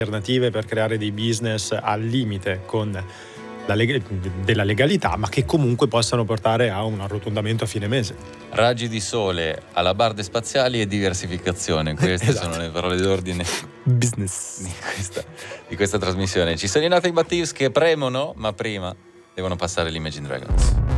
alternative per creare dei business al limite con della legalità, ma che comunque possano portare a un arrotondamento a fine mese. Raggi di sole, alabarde spaziali e diversificazione, queste Esatto. sono le parole d'ordine Business. di questa trasmissione. Ci sono i Nothing But Thieves che premono, ma prima devono passare l'Imagine Dragons.